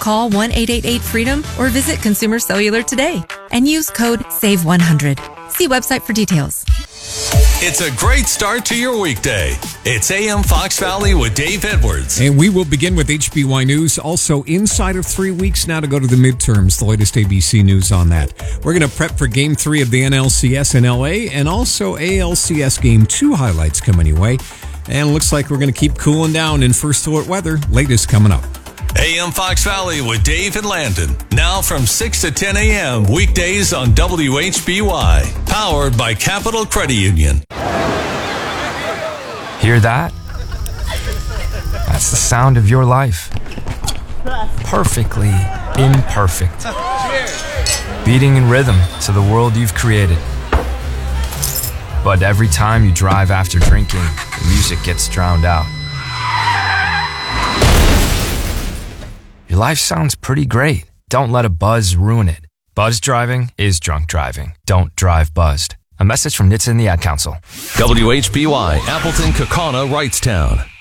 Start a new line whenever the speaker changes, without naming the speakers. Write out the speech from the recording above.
Call 1-888-FREEDOM or visit Consumer Cellular today and use code SAVE100. See website for details.
It's a great start to your weekday. It's AM Fox Valley with Dave Edwards.
And we will begin with HBY News. Also, inside of 3 weeks now to go to the midterms. The latest ABC News on that. We're going to prep for Game 3 of the NLCS in LA, and also ALCS Game 2 highlights coming your way. And it looks like we're going to keep cooling down in first alert weather. Latest coming up.
AM Fox Valley with Dave and Landon. Now from 6 to 10 a.m. weekdays on WHBY. Powered by Capital Credit Union.
Hear that? That's the sound of your life. Perfectly imperfect. Beating in rhythm to the world you've created. But every time you drive after drinking, the music gets drowned out. Your life sounds pretty great. Don't let a buzz ruin it. Buzz driving is drunk driving. Don't drive buzzed. A message from NHTSA and the Ad Council.
WHBY, Appleton, Kaukauna, Wrightstown.